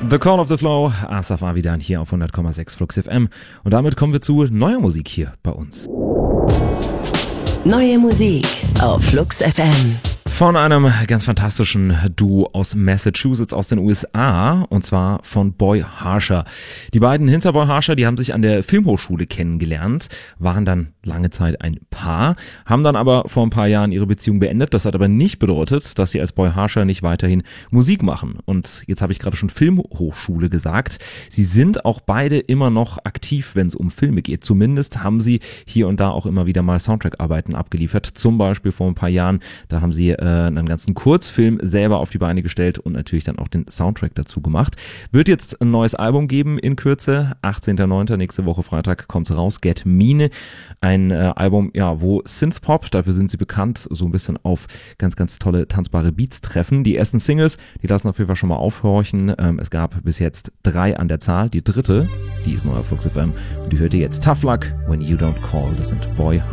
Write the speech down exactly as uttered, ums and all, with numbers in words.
The Call of the Flow, Asaf Avidan hier auf hundert Komma sechs Flux F M. Und damit kommen wir zu neuer Musik hier bei uns. Neue Musik auf Flux F M. Von einem ganz fantastischen Duo aus Massachusetts, aus den U S A, und zwar von Boy Harsher. Die beiden hinter Boy Harsher, die haben sich an der Filmhochschule kennengelernt, waren dann lange Zeit ein Paar, haben dann aber vor ein paar Jahren ihre Beziehung beendet. Das hat aber nicht bedeutet, dass sie als Boy Harsher nicht weiterhin Musik machen. Und jetzt habe ich gerade schon Filmhochschule gesagt. Sie sind auch beide immer noch aktiv, wenn es um Filme geht. Zumindest haben sie hier und da auch immer wieder mal Soundtrack-Arbeiten abgeliefert. Zum Beispiel vor ein paar Jahren, da haben sie äh, einen ganzen Kurzfilm selber auf die Beine gestellt und natürlich dann auch den Soundtrack dazu gemacht. Wird jetzt ein neues Album geben in Kürze. achtzehnten neunten nächste Woche Freitag kommt's raus. Get Mean. Ein äh, Album, ja, wo Synthpop, dafür sind sie bekannt, so ein bisschen auf ganz, ganz tolle tanzbare Beats treffen. Die ersten Singles, die lassen auf jeden Fall schon mal aufhorchen. Ähm, es gab bis jetzt drei an der Zahl. Die dritte, die ist neu auf Flux F M und die hört ihr jetzt. Tough Luck When You Don't Call. Das sind Boy